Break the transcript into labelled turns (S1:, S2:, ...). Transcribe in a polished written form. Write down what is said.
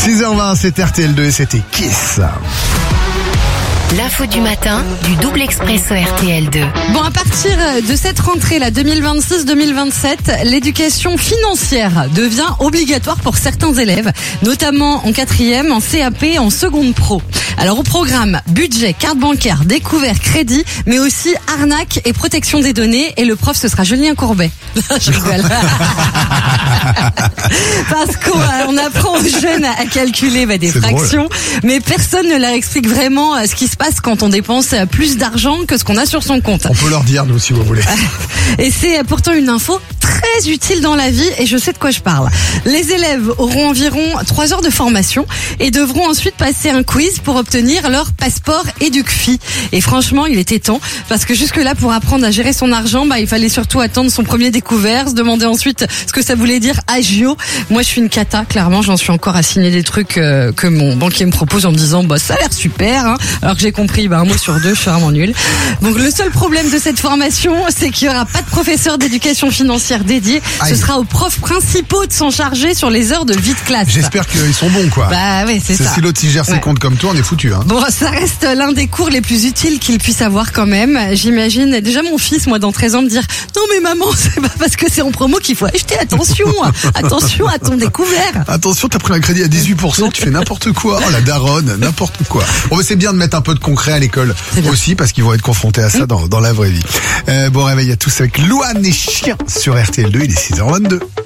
S1: 6h20, c'était RTL2 et c'était Kiss.
S2: L'info du matin du double expresso RTL2.
S3: Bon, à partir de cette rentrée là 2026-2027, l'éducation financière devient obligatoire pour certains élèves, notamment en 4e, en CAP, en seconde pro. Alors au programme, budget, carte bancaire, découvert, crédit, mais aussi arnaque et protection des données. Et le prof, ce sera Julien Courbet. Je rigole. Parce qu'on apprend aux jeunes à calculer des fractions, mais personne ne leur explique vraiment ce qui se passe quand on dépense plus d'argent que ce qu'on a sur son compte.
S1: On peut leur dire, nous, si vous voulez.
S3: Et c'est pourtant une info très utile dans la vie et je sais de quoi je parle. Les élèves auront environ 3 heures de formation et devront ensuite passer un quiz pour obtenir leur passeport EducFi. Et franchement, il était temps parce que jusque-là, pour apprendre à gérer son argent, il fallait surtout attendre son premier découvert, se demander ensuite ce que ça voulait dire agio. Moi, je suis une cata, clairement, j'en suis encore à signer des trucs que mon banquier me propose en me disant ça a l'air super, hein, alors que j'ai compris un mot sur 2, je suis vraiment nulle. Donc le seul problème de cette formation, c'est qu'il n'y aura pas de professeur d'éducation financière dédié. Ce sera aux profs principaux de s'en charger sur les heures de vie de classe.
S1: J'espère qu'ils sont bons, quoi.
S3: Oui, c'est ça.
S1: Si l'autre s'y gère ses comptes comme toi, on est foutu. Hein.
S3: Bon, ça reste l'un des cours les plus utiles qu'il puisse avoir quand même. J'imagine déjà mon fils, moi, dans 13 ans, me dire « Non mais maman, c'est pas parce que c'est en promo qu'il faut acheter. Attention, attention à ton découvert. »
S1: Attention, t'as pris un crédit à 18%, tu fais n'importe quoi. Oh la daronne, n'importe quoi. Bon, mais c'est bien de mettre un peu de concret à l'école aussi, parce qu'ils vont être confrontés à ça dans la vraie vie. Bon réveil à tous avec Louane et Chien sur RTL2, il est 6h22.